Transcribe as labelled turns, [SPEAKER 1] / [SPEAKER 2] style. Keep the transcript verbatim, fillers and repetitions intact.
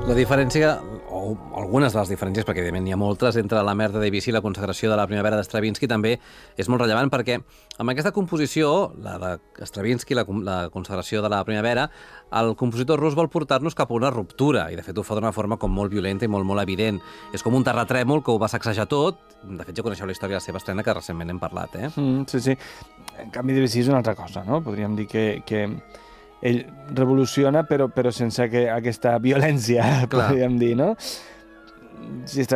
[SPEAKER 1] La diferència, o algunes de les diferències, perquè evidentment n'hi ha moltes, entre la Mer de Debussy i la consagració de la Primavera de Stravinsky també és molt rellevant perquè amb aquesta composició, la de Stravinsky, la, la consagració de la Primavera, el compositor rus vol portar-nos cap a una ruptura, i de fet ho fa d'una forma com molt violenta i molt, molt evident. És com un terratrèmol que ho va sacsejar tot. De fet, ja coneixeu la història de la seva estrena, que recentment hem parlat, eh?
[SPEAKER 2] Mm, sí, sí. En canvi, Debussy és una altra cosa, no? Podríem dir que... que... ell revoluciona, però, però sense que aquesta violència,
[SPEAKER 1] Clar.
[SPEAKER 2] podríem dir, no? Si